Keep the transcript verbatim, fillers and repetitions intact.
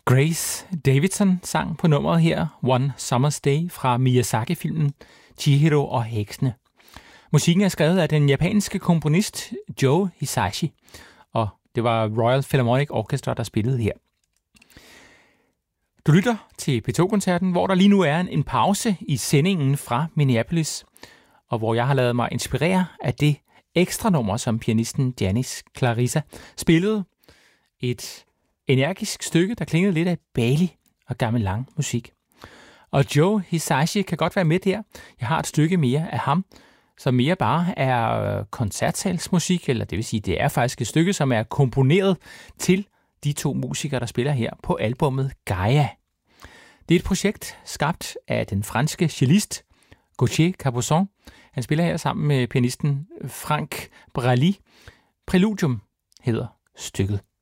Grace Davidson sang på nummeret her, One Summer's Day fra Miyazaki-filmen Chihiro og heksene. Musikken er skrevet af den japanske komponist Joe Hisaishi, og det var Royal Philharmonic Orchestra, der spillede her. Du lytter til P to-koncerten, hvor der lige nu er en pause i sendingen fra Minneapolis, og hvor jeg har lavet mig inspirere af det ekstra nummer, som pianisten Janis Clarissa spillede. Et energisk stykke, der klingede lidt af Bali og gammel lang musik. Og Joe Hisaishi kan godt være med der. Jeg har et stykke mere af ham, som mere bare er koncertsalsmusik, eller det vil sige, det er faktisk et stykke, som er komponeret til de to musikere, der spiller her på albummet Gaia. Det er et projekt skabt af den franske cellist Gauthier Capuçon. Han spiller her sammen med pianisten Franck Bralli. Preludium hedder stykket.